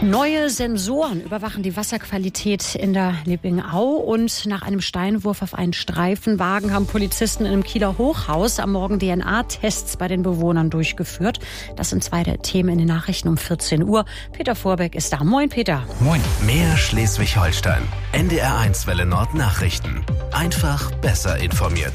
Neue Sensoren überwachen die Wasserqualität in der Lippingau. Und nach einem Steinwurf auf einen Streifenwagen haben Polizisten in einem Kieler Hochhaus am Morgen DNA-Tests bei den Bewohnern durchgeführt. Das sind zwei der Themen in den Nachrichten um 14 Uhr. Peter Vorbeck ist da. Moin, Peter. Moin. Mehr Schleswig-Holstein. NDR1 Welle Nord Nachrichten. Einfach besser informiert.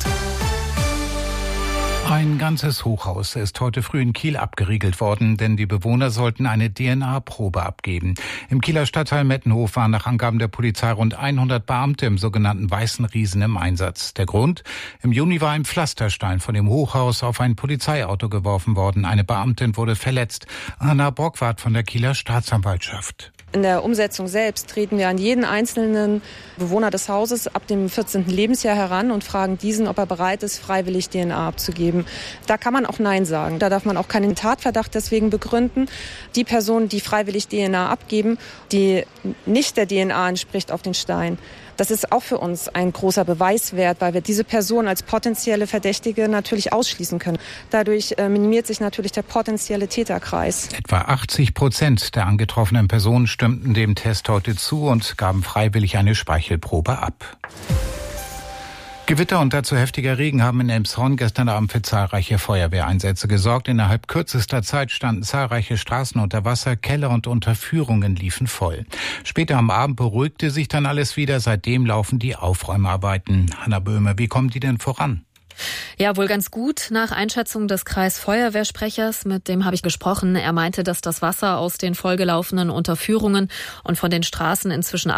Ein ganzes Hochhaus ist heute früh in Kiel abgeriegelt worden, denn die Bewohner sollten eine DNA-Probe abgeben. Im Kieler Stadtteil Mettenhof waren nach Angaben der Polizei rund 100 Beamte im sogenannten Weißen Riesen im Einsatz. Der Grund? Im Juni war ein Pflasterstein von dem Hochhaus auf ein Polizeiauto geworfen worden. Eine Beamtin wurde verletzt. Anna Borgward von der Kieler Staatsanwaltschaft. In der Umsetzung selbst treten wir an jeden einzelnen Bewohner des Hauses ab dem 14. Lebensjahr heran und fragen diesen, ob er bereit ist, freiwillig DNA abzugeben. Da kann man auch Nein sagen. Da darf man auch keinen Tatverdacht deswegen begründen. Die Person, die freiwillig DNA abgeben, die nicht der DNA entspricht auf den Stein, das ist auch für uns ein großer Beweiswert, weil wir diese Person als potenzielle Verdächtige natürlich ausschließen können. Dadurch minimiert sich natürlich der potenzielle Täterkreis. Etwa 80% der angetroffenen Personen stimmten dem Test heute zu und gaben freiwillig eine Speichelprobe ab. Gewitter und dazu heftiger Regen haben in Elmshorn gestern Abend für zahlreiche Feuerwehreinsätze gesorgt. Innerhalb kürzester Zeit standen zahlreiche Straßen unter Wasser, Keller und Unterführungen liefen voll. Später am Abend beruhigte sich dann alles wieder. Seitdem laufen die Aufräumarbeiten. Hanna Böhme, wie kommen die denn voran? Ja, wohl ganz gut. Nach Einschätzung des Kreisfeuerwehrsprechers, mit dem habe ich gesprochen. Er meinte, dass das Wasser aus den vollgelaufenen Unterführungen und von den Straßen inzwischen